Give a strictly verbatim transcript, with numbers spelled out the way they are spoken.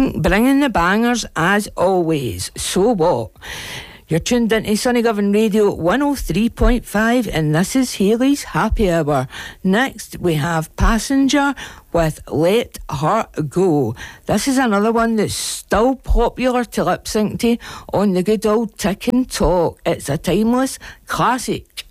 Pink bringing the bangers as always. So what? You're tuned into Sunnygovern Radio one oh three point five, and this is Hayley's Happy Hour. Next we have Passenger with Let Her Go. This is another one that's still popular to lip sync to on the good old Tick and Talk. It's a timeless classic.